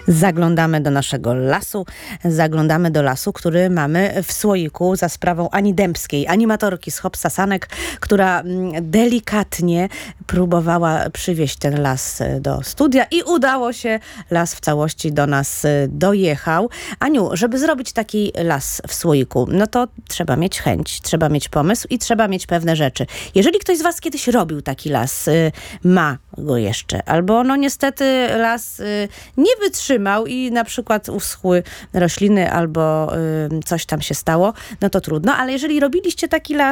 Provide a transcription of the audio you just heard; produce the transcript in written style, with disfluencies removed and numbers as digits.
Zaglądamy do naszego lasu. Zaglądamy do lasu, który mamy w słoiku za sprawą Ani Dębskiej, animatorki z Hopsasanek, która delikatnie próbowała przywieźć ten las do studia i udało się. Las w całości do nas dojechał. Aniu, żeby zrobić taki las w słoiku, no to trzeba mieć chęć, trzeba mieć pomysł i trzeba mieć pewne rzeczy. Jeżeli ktoś z was kiedyś robił taki las, ma go jeszcze, albo no niestety las nie wytrzymał i na przykład uschły rośliny albo coś tam się stało, no to trudno, ale jeżeli robiliście taki las,